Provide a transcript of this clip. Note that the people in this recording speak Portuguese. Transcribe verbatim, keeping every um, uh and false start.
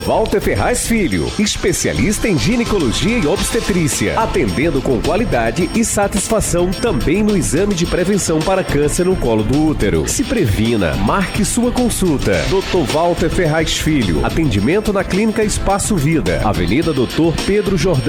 Walter Ferraz Filho, especialista em ginecologia e obstetrícia, atendendo com qualidade e satisfação também no exame de prevenção para câncer no colo do útero. Se previna, marque sua consulta. doutor Walter Ferraz Filho, atendimento na Clínica Espaço Vida, Avenida doutor Pedro Jordão.